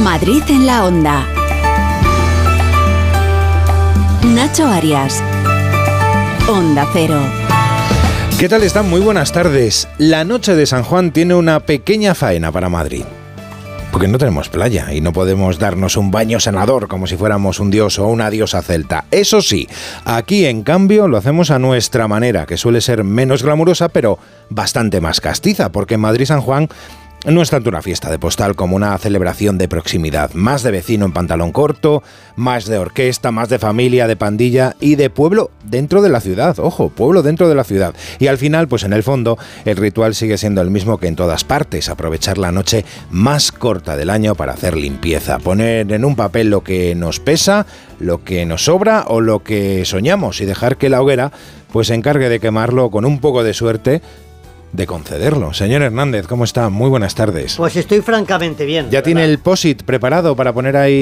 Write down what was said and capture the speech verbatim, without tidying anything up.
Madrid en la Onda. Nacho Arias. Onda Cero. ¿Qué tal están? Muy buenas tardes. La noche de San Juan tiene una pequeña faena para Madrid. Porque no tenemos playa y no podemos darnos un baño sanador como si fuéramos un dios o una diosa celta. Eso sí, aquí en cambio lo hacemos a nuestra manera, que suele ser menos glamurosa, pero bastante más castiza, porque en Madrid San Juan no es tanto una fiesta de postal como una celebración de proximidad. Más de vecino en pantalón corto, más de orquesta, más de familia, de pandilla y de pueblo dentro de la ciudad. Ojo, pueblo dentro de la ciudad. Y al final, pues en el fondo, el ritual sigue siendo el mismo que en todas partes. Aprovechar la noche más corta del año para hacer limpieza. Poner en un papel lo que nos pesa, lo que nos sobra o lo que soñamos y dejar que la hoguera pues se encargue de quemarlo con un poco de suerte, de concederlo. Señor Hernández, ¿cómo está? Muy buenas tardes. Pues estoy francamente bien. ¿Ya tiene el post-it preparado para poner ahí